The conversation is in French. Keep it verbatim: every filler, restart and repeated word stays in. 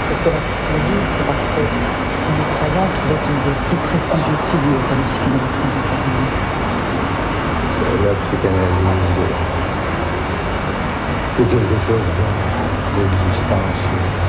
que la psychanalyse, c'est parce que nous croyons qu'il est une des plus prestigieuses figures de la psychanalyse contemporaine. La psychanalyse est quelque chose d'existence